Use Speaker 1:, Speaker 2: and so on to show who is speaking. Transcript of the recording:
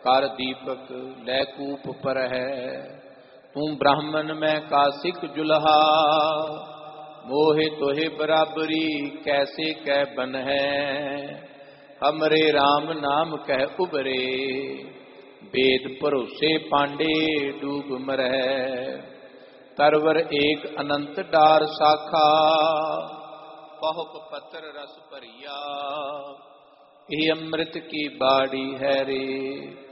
Speaker 1: कर दीपक लै कूप पर है। तू ब्राह्मण मैं कासिक जुलहा, मोहे तोहे बराबरी कैसे कै बन है। हमरे राम नाम कह उबरे, वेद भरोसे पांडे डूब मरह। तरवर एक अनंत डार शाखा, पहुक पत्र रस भरिया। ये अमृत की बाड़ी है रे,